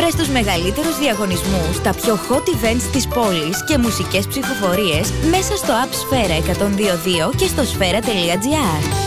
Βρες τους μεγαλύτερους διαγωνισμούς, τα πιο hot events της πόλης και μουσικές ψηφοφορίες μέσα στο app Sfera 102.2 και στο sfera.gr.